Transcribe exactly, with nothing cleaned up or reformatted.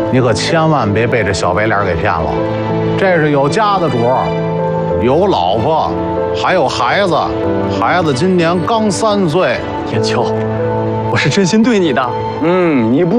你可千万别被这小白脸给骗了。这是有家的主，有老婆，还有孩子，孩子今年刚三岁。 眼秋，我是真心对你的。 嗯，你不